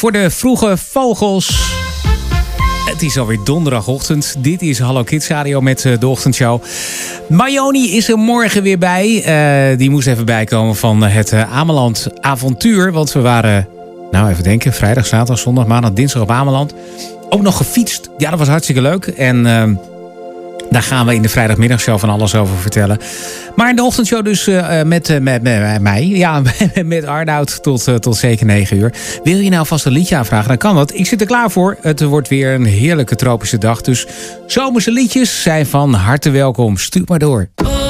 Voor de vroege vogels. Het is alweer donderdagochtend. Dit is Hallo Kids Radio met de ochtendshow. Mayoni is er morgen weer bij. Die moest even bijkomen van het Ameland avontuur. Want we waren, even denken, vrijdag, zaterdag, zondag, maandag, dinsdag op Ameland. Ook nog gefietst. Ja, dat was hartstikke leuk. En daar gaan we in de vrijdagmiddagshow van alles over vertellen. Maar in de ochtendshow dus met mij. Ja, met Arnoud tot zeker 9 uur. Wil je nou vast een liedje aanvragen? Dan kan dat. Ik zit er klaar voor. Het wordt weer een heerlijke tropische dag. Dus zomerse liedjes zijn van harte welkom. Stuur maar door.